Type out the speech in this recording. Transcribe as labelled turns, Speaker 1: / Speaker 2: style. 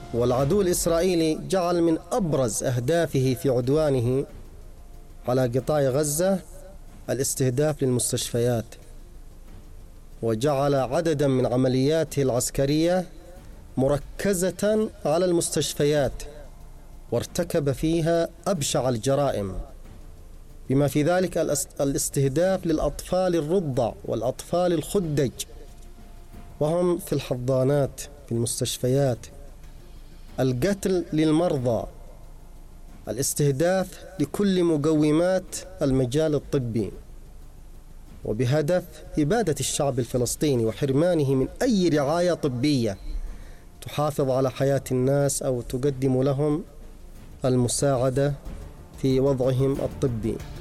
Speaker 1: والعدو الإسرائيلي جعل من أبرز أهدافه في عدوانه على قطاع غزة الاستهداف للمستشفيات، وجعل عددا من عملياته العسكرية مركزة على المستشفيات، وارتكب فيها أبشع الجرائم، بما في ذلك الاستهداف للأطفال الرضع والأطفال الخدج وهم في الحضانات في المستشفيات، القتل للمرضى، الاستهداف لكل مقومات المجال الطبي، وبهدف إبادة الشعب الفلسطيني وحرمانه من أي رعاية طبية تحافظ على حياة الناس أو تقدم لهم المساعدة في وضعهم الطبي.